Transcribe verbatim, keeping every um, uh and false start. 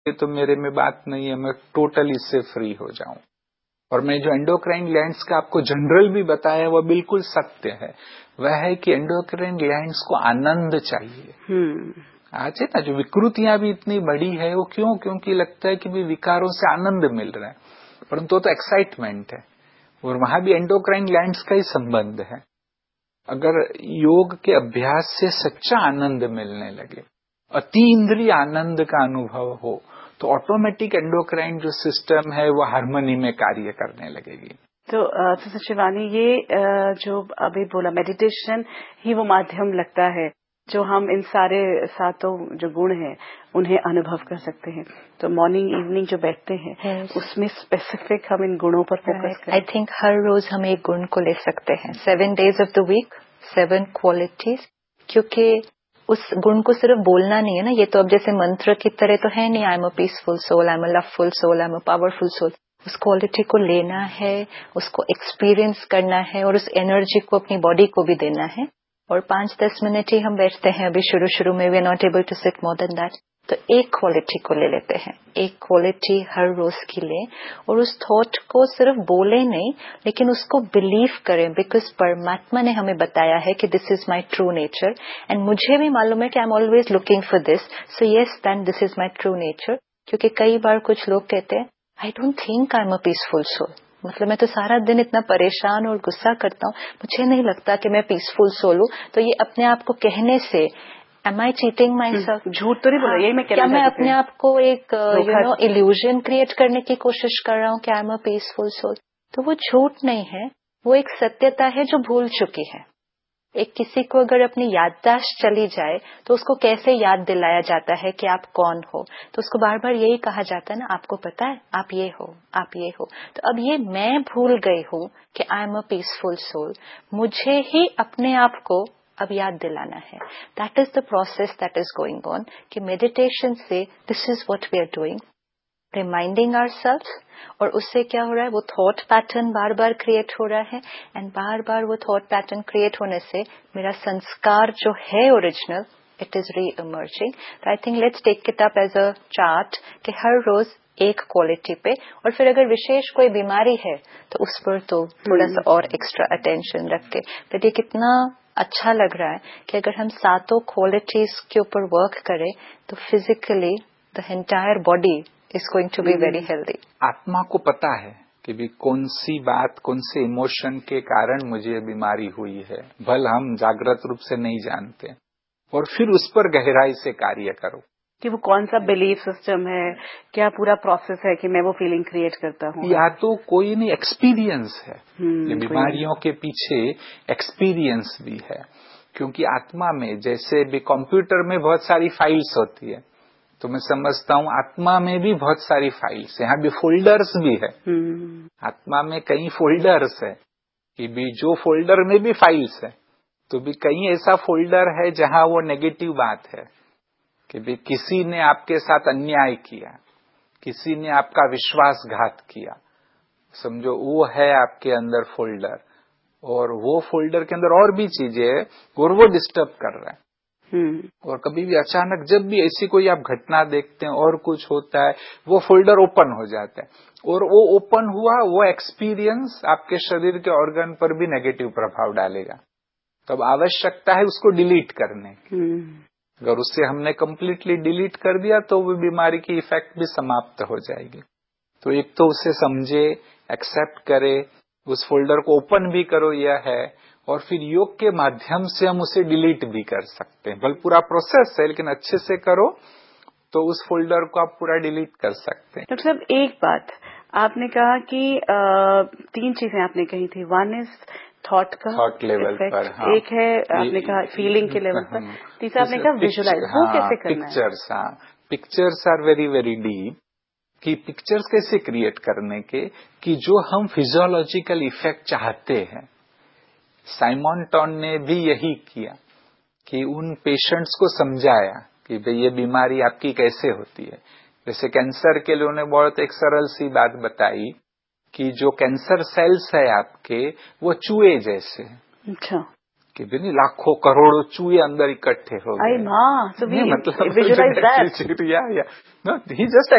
ये तो मेरे में बात नहीं है, मैं टोटली इससे फ्री हो जाऊं। और मैं जो एंडोक्राइन ग्लैंड्स का आपको जनरल भी बताया वो बिल्कुल सत्य है, वह है कि एंडोक्राइन ग्लैंड्स को आनंद चाहिए। हम्म आज है ना जो विकृतियां भी इतनी बड़ी है वो क्यों, क्योंकि लगता है कि भी विकारों से आनंद मिल रहा है, परंतु तो एक्साइटमेंट है और वहां भी एंडोक्राइन ग्लैंड्स का ही संबंध है। अगर योग के अभ्यास से सच्चा आनंद मिलने लगे, अति इंद्रिय आनंद का अनुभव हो, तो ऑटोमेटिक एंडोक्राइन जो सिस्टम है वो हार्मनी में कार्य करने लगेगी। तो सिस्टर शिवानी, ये आ, जो अभी बोला मेडिटेशन ही वो माध्यम लगता है जो हम इन सारे सातों जो गुण हैं उन्हें अनुभव कर सकते हैं। तो मॉर्निंग इवनिंग जो बैठते हैं yes. उसमें स्पेसिफिक हम इन गुणों पर फोकस करें। आई थिंक हर रोज हम एक गुण को ले सकते हैं, seven days of the week, seven qualities, क्योंकि उस गुण को सिर्फ बोलना नहीं है ना, ये तो अब जैसे मंत्र की तरह तो है नहीं, I am a peaceful soul, I am a loveful soul, I am a powerful soul. उस क्वालिटी को लेना है, उसको एक्सपीरियंस करना है और उस एनर्जी को अपनी बॉडी को भी देना है। और पांच दस मिनट ही हम बैठते हैं अभी शुरू शुरू में, we are not able to sit more than that. तो एक क्वालिटी को ले लेते हैं, एक क्वालिटी हर रोज की ले, और उस थॉट को सिर्फ बोले नहीं लेकिन उसको बिलीव करें, बिकॉज परमात्मा ने हमें बताया है कि this is my true nature, and मुझे भी मालूम है कि I am always looking for this, so yes then this is my true nature. क्योंकि कई बार कुछ लोग कहते हैं I don't think I am a peaceful soul, मतलब मैं तो सारा दिन इतना परेशान और गुस्सा करता हूँ, मुझे नहीं लगता कि मैं पीसफुल सोल हूँ। तो ये अपने आप को कहने से M I cheating my self, झूठ तो नहीं बोला, यही मैं कहना क्या मैं अपने आप को एक यू नो इल्यूजन क्रिएट करने की कोशिश कर रहा हूँ कि I am a peaceful soul? तो वो झूठ नहीं है, वो एक सत्यता है जो भूल चुकी है। एक किसी को अगर अपनी याददाश्त चली जाए तो उसको कैसे याद दिलाया जाता है कि आप कौन हो, तो उसको बार बार यही कहा जाता है ना, आपको पता है आप ये हो, आप ये हो। तो अब ये मैं भूल गई हूँ कि I am a peaceful soul, मुझे ही अपने आप को अब याद दिलाना है। That is the process that is going on, कि मेडिटेशन से this is what we are doing, reminding ourselves, और उससे क्या हो रहा है, वो थॉट पैटर्न बार बार क्रिएट हो रहा है, एंड बार बार वो थॉट पैटर्न क्रिएट होने से मेरा संस्कार जो है ओरिजिनल, इट इज री इमर्जिंग। तो I think let's take it up as a chart कि हर रोज एक क्वालिटी पे, और फिर अगर विशेष कोई बीमारी है तो उस पर तो थोड़ा सा और एक्स्ट्रा अटेंशन रख के। बट ये कितना अच्छा लग रहा है कि अगर हम सातों क्वालिटीज के ऊपर वर्क करें तो physically the entire body is going to be very healthy. आत्मा को पता है कि भी कौन सी बात, कौन से इमोशन के कारण मुझे बीमारी हुई है, भल हम जागृत रूप से नहीं जानते, और फिर उस पर गहराई से कार्य करो कि वो कौन सा बिलीफ सिस्टम है, क्या पूरा प्रोसेस है कि मैं वो फीलिंग क्रिएट करता हूँ। या तो कोई नहीं एक्सपीरियंस है, ये बीमारियों के पीछे एक्सपीरियंस भी है, क्योंकि आत्मा में जैसे भी कंप्यूटर में बहुत सारी फाइल्स होती है, तो मैं समझता हूँ आत्मा में भी बहुत सारी फाइल्स है, यहाँ भी फोल्डर्स भी है। आत्मा में कई फोल्डर्स है कि भी जो फोल्डर में भी फाइल्स है, तो भी कहीं ऐसा फोल्डर है जहां वो नेगेटिव बात है कि भी किसी ने आपके साथ अन्याय किया, किसी ने आपका विश्वासघात किया, समझो वो है आपके अंदर फोल्डर, और वो फोल्डर के अंदर और भी चीजें है और वो डिस्टर्ब कर रहा है। और कभी भी अचानक जब भी ऐसी कोई आप घटना देखते हैं और कुछ होता है, वो फोल्डर ओपन हो जाता है, और वो ओपन हुआ वो एक्सपीरियंस आपके शरीर के ऑर्गन पर भी नेगेटिव प्रभाव डालेगा। तब आवश्यकता है उसको डिलीट करने की। अगर उससे हमने कंप्लीटली डिलीट कर दिया तो वो बीमारी की इफेक्ट भी समाप्त हो जाएगी। तो एक तो उसे समझे, एक्सेप्ट करे, उस फोल्डर को ओपन भी करो, यह है, और फिर योग के माध्यम से हम उसे डिलीट भी कर सकते हैं। बल पूरा प्रोसेस है, लेकिन अच्छे से करो तो उस फोल्डर को आप पूरा डिलीट कर सकते हैं। डॉक्टर साहब, एक बात आपने कहा कि आ, तीन चीजें आपने कही थी, वन इज थॉट का थॉट लेवल पर, हाँ। एक है आपने कहा फीलिंग के लेवल पर, तीसरा आपने कहा विजुअलाइज, वो कैसे करना है? पिक्चर्स, हाँ, pictures are very very deep. कि पिक्चर्स कैसे क्रिएट करने के कि जो हम फिजियोलॉजिकल इफेक्ट चाहते हैं। साइमन टॉन ने भी यही किया कि उन पेशेंट्स को समझाया कि भाई ये बीमारी आपकी कैसे होती है। जैसे कैंसर के लिए उन्होंने बहुत एक सरल सी बात बताई कि जो कैंसर सेल्स है आपके, वो चूहे जैसे। अच्छा। कि नहीं, लाखों करोड़ों चूहे अंदर इकट्ठे हो गए। आई माँ, so we मतलब visualize that. yeah, yeah. No, he just